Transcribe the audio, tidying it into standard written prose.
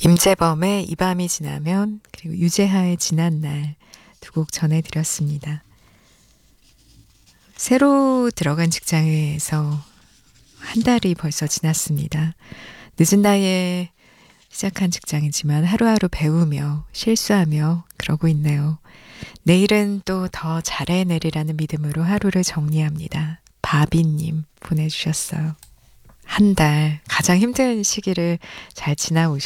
임재범의 이 밤이 지나면, 그리고 유재하의 지난 날 두 곡 전해드렸습니다. 새로 들어간 직장에서 한 달이 벌써 지났습니다. 늦은 나이에 시작한 직장이지만 하루하루 배우며 실수하며 그러고 있네요. 내일은 또 더 잘해내리라는 믿음으로 하루를 정리합니다. 바비님 보내주셨어요. 한 달 가장 힘든 시기를 잘 지나오셨어요.